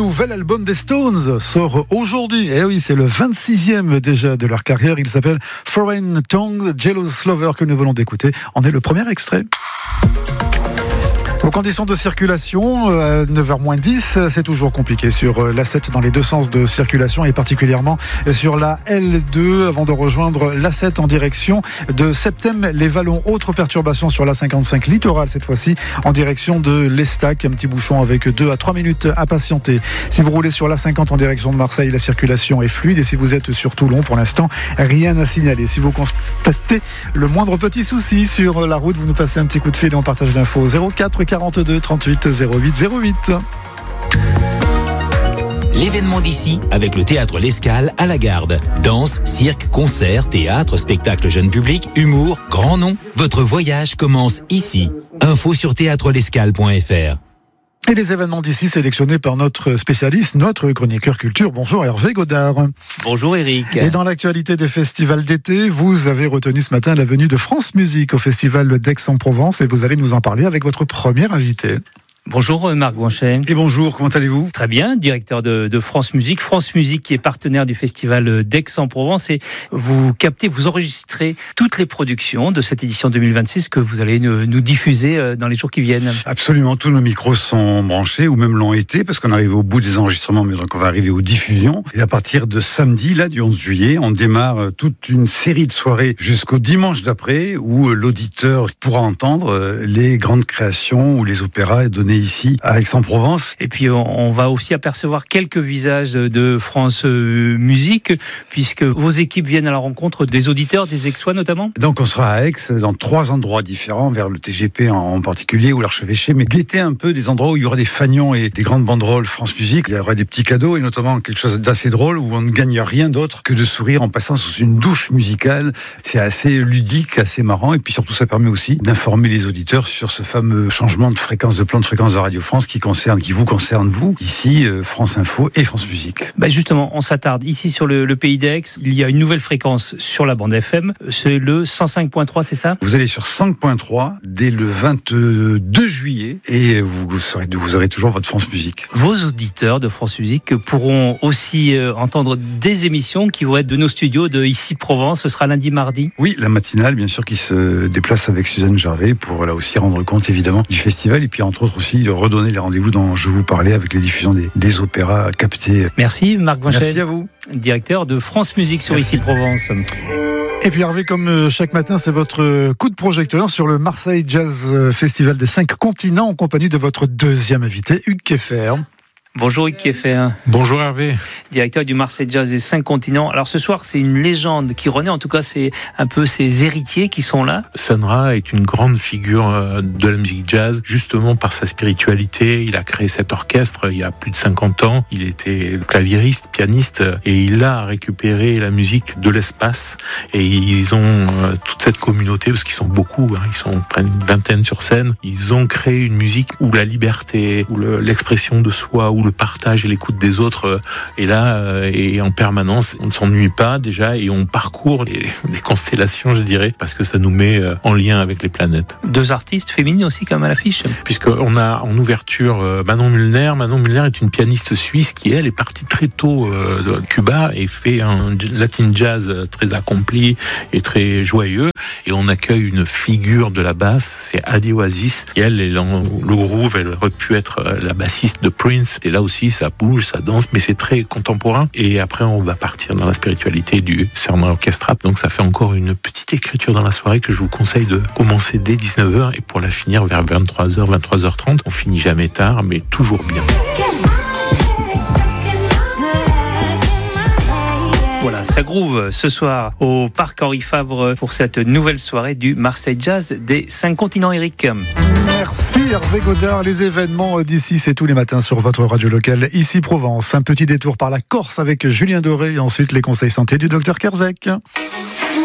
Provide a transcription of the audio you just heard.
nouvel album des Stones sort aujourd'hui. Et oui, c'est le 26e déjà de leur carrière. Il s'appelle Foreign Tongue, Jealous Lover, que nous venons d'écouter. En est le premier extrait. Aux conditions de circulation, 9h-10, c'est toujours compliqué sur l'A7 dans les deux sens de circulation et particulièrement sur la L2 avant de rejoindre l'A7 en direction de Septem-les-Vallons. Autre perturbation sur l'A55 littoral cette fois-ci en direction de l'Estac. Un petit bouchon avec 2 à 3 minutes à patienter. Si vous roulez sur l'A50 en direction de Marseille, la circulation est fluide et si vous êtes sur Toulon, pour l'instant, rien à signaler. Si vous constatez le moindre petit souci sur la route, vous nous passez un petit coup de fil et on partage l'info 04 42 38 08 08. L'événement d'ici avec le théâtre L'Escale à la Garde. Danse, cirque, concert, théâtre, spectacle jeune public, humour, grand nom. Votre voyage commence ici. Info sur théâtrelescale.fr. Et les événements d'ici sélectionnés par notre spécialiste, notre chroniqueur culture. Bonjour Hervé Godard. Bonjour Eric. Et dans l'actualité des festivals d'été, vous avez retenu ce matin la venue de France Musique au festival d'Aix-en-Provence et vous allez nous en parler avec votre premier invité. Bonjour Marc Blanchet. Et bonjour, comment allez-vous ? Très bien, directeur de France Musique. France Musique qui est partenaire du festival d'Aix-en-Provence et vous captez, vous enregistrez toutes les productions de cette édition 2026 que vous allez nous diffuser dans les jours qui viennent. Absolument, tous nos micros sont branchés ou même l'ont été parce qu'on arrive au bout des enregistrements, mais donc on va arriver aux diffusions. Et à partir de samedi, là, du 11 juillet, on démarre toute une série de soirées jusqu'au dimanche d'après où l'auditeur pourra entendre les grandes créations ou les opéras donnés ici à Aix-en-Provence. Et puis on va aussi apercevoir quelques visages de France Musique puisque vos équipes viennent à la rencontre des auditeurs, des Aixois notamment. Donc on sera à Aix dans 3 endroits différents, vers le TGP en particulier ou l'archevêché, mais guettez un peu des endroits où il y aura des fanions et des grandes banderoles France Musique. Il y aura des petits cadeaux et notamment quelque chose d'assez drôle où on ne gagne rien d'autre que de sourire en passant sous une douche musicale. C'est assez ludique, assez marrant et puis surtout ça permet aussi d'informer les auditeurs sur ce fameux changement de fréquence, de plan de fréquence de Radio France qui vous concerne vous, ici France Info et France Musique. Justement, on s'attarde ici sur le pays d'Aix. Il y a une nouvelle fréquence sur la bande FM, c'est le 105.3, c'est ça ? Vous allez sur 5.3 dès le 22 juillet et vous aurez toujours votre France Musique. Vos auditeurs de France Musique pourront aussi entendre des émissions qui vont être de nos studios de ici Provence. Ce sera lundi, mardi. Oui, la matinale, bien sûr, qui se déplace avec Suzanne Jarvet pour là aussi rendre compte évidemment du festival et puis entre autres aussi de redonner les rendez-vous dont je vous parlais avec les diffusions des opéras captés. Merci Marc Blanchet. Merci à vous. Directeur de France Musique sur Ici Provence. Et puis Hervé, comme chaque matin, c'est votre coup de projecteur sur le Marseille Jazz Festival des 5 continents en compagnie de votre deuxième invité, Hugues Kieffer. Bonjour Hugues Kieffer. Bonjour Hervé. Directeur du Marseille Jazz des 5 continents. Alors ce soir, c'est une légende qui renaît, en tout cas c'est un peu ses héritiers qui sont là. Sun Ra est une grande figure de la musique jazz, justement par sa spiritualité. Il a créé cet orchestre il y a plus de 50 ans. Il était claviériste, pianiste et il a récupéré la musique de l'espace. Et ils ont toute cette communauté, parce qu'ils sont beaucoup, ils sont près d'une vingtaine sur scène. Ils ont créé une musique où la liberté, où l'expression de soi, où le partage et l'écoute des autres est là et en permanence. On ne s'ennuie pas déjà et on parcourt les constellations, je dirais, parce que ça nous met en lien avec les planètes. 2 artistes féminines aussi comme à l'affiche. Puisqu'on a en ouverture Manon Mulner. Manon Mulner est une pianiste suisse qui, elle, est partie très tôt de Cuba et fait un latin jazz très accompli et très joyeux. Et on accueille une figure de la basse, c'est Adi Oasis. Et elle est dans le groove, elle aurait pu être la bassiste de Prince. Et là aussi, ça bouge, ça danse, mais c'est très contemporain. Et après, on va partir dans la spiritualité du Sermon Orchestra. Donc ça fait encore une petite écriture dans la soirée que je vous conseille de commencer dès 19h et pour la finir vers 23h, 23h30. On finit jamais tard, mais toujours bien. Voilà, ça groove ce soir au Parc Henri Favre pour cette nouvelle soirée du Marseille Jazz des 5 continents, Eric. Merci Hervé Godard. Les événements d'ici, c'est tous les matins sur votre radio locale, ici Provence. Un petit détour par la Corse avec Julien Doré et ensuite les conseils santé du docteur Kerzek.